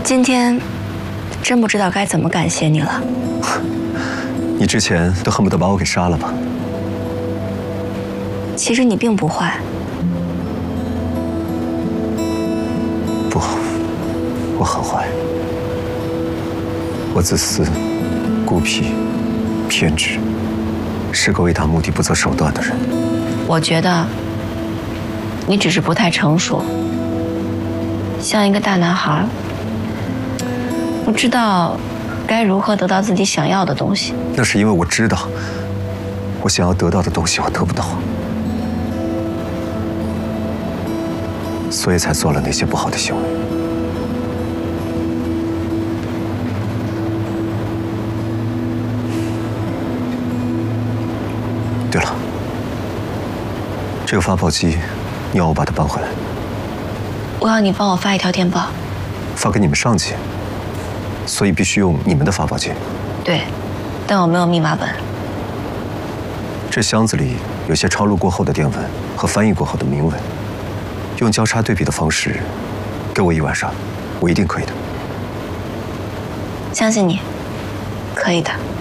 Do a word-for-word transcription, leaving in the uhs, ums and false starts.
今天真不知道该怎么感谢你了。 你之前都恨不得把我给杀了吧？ 其实你并不坏。 不，我很坏。我自私、孤僻、偏执，是个为达目的不择手段的人。 我觉得你只是不太成熟，像一个大男孩，不知道该如何得到自己想要的东西。 那是因为我知道，我想要得到的东西我得不到，所以才做了那些不好的行为。对了，这个发报机，你要我把它搬回来？ 我要你帮我发一条电报， 发给你们上级，所以必须用你们的发报机。 对，但我没有密码本。 这箱子里有些抄录过后的电文和翻译过后的铭文，用交叉对比的方式，给我一晚上，我一定可以的。 相信你，可以的。